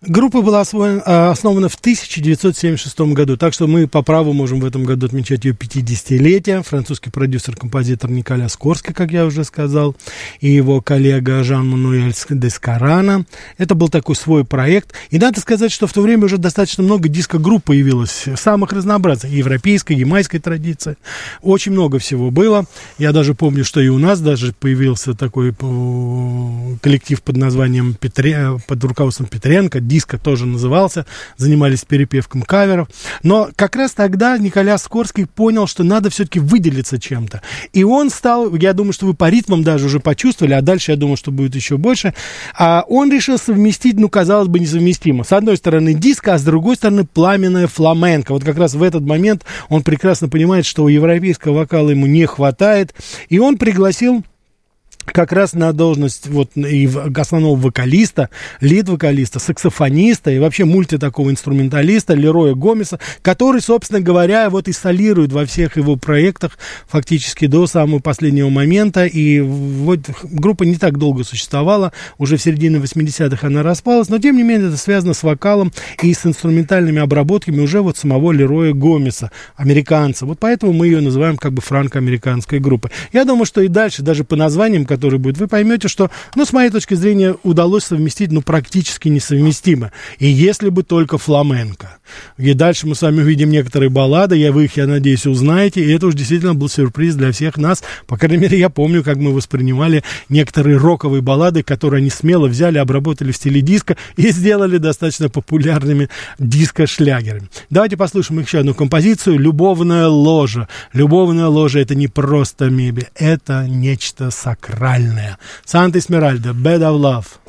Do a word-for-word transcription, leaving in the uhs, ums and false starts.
Группа была освоена, основана в тысяча девятьсот семьдесят шестом году, так что мы по праву можем в этом году отмечать ее пятидесятилетие. Французский продюсер-композитор Николя Скорский, как я уже сказал, и его коллега Жан-Мануэль Дескарана. Это был такой свой проект. И надо сказать, что в то время уже достаточно много диско-групп появилось, самых разнообразных, европейской, ямайской традиции. Очень много всего было. Я даже помню, что и у нас даже появился такой коллектив под названием Петре... под руководством Петренко, диско тоже назывался, занимались перепевком каверов. Но как раз тогда Николя Скорский понял, что надо все-таки выделиться чем-то. И он стал, я думаю, что вы по ритмам даже уже почувствовали, а дальше, я думаю, что будет еще больше, а он решил совместить, ну, казалось бы, несовместимо. С одной стороны диско, а с другой стороны пламенная фламенко. Вот как раз в этот момент он прекрасно понимает, что европейского вокала ему не хватает, и он пригласил как раз на должность вот и основного вокалиста, лид-вокалиста, саксофониста и вообще мульти такого инструменталиста Лероя Гомеса, который, собственно говоря, вот и солирует во всех его проектах фактически до самого последнего момента. И вот группа не так долго существовала, уже в середине восьмидесятых она распалась, но тем не менее это связано с вокалом и с инструментальными обработками уже вот самого Лероя Гомеса, американца. Вот поэтому мы ее называем как бы франко-американской группой. Я думаю, что и дальше, даже по названиям, который будет, вы поймете, что, ну, с моей точки зрения, удалось совместить, ну, практически несовместимо. И если бы только фламенко. И дальше мы с вами увидим некоторые баллады, я, вы их, я надеюсь, узнаете, и это уж действительно был сюрприз для всех нас. По крайней мере, я помню, как мы воспринимали некоторые роковые баллады, которые они смело взяли, обработали в стиле диско и сделали достаточно популярными диско-шлягерами. Давайте послушаем еще одну композицию «Любовная ложа». Любовная ложа — это не просто мебель, это нечто сакральное. Санта Эсмеральда, Bed of Love.